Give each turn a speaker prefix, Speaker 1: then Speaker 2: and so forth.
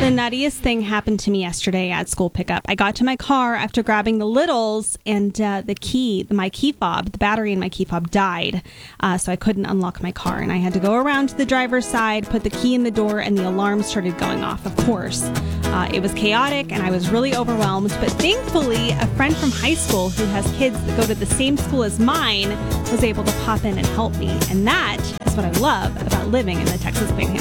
Speaker 1: The nuttiest thing happened to me yesterday at school pickup. I got to my car after grabbing the littles, and my key fob, the battery in my key fob died, so I couldn't unlock my car, and I had to go around to the driver's side, put the key in the door, and the alarm started going off, of course. It was chaotic, and I was really overwhelmed, but thankfully, a friend from high school who has kids that go to the same school as mine was able to pop in and help me, and that is what I love about living in the Texas Panhandle.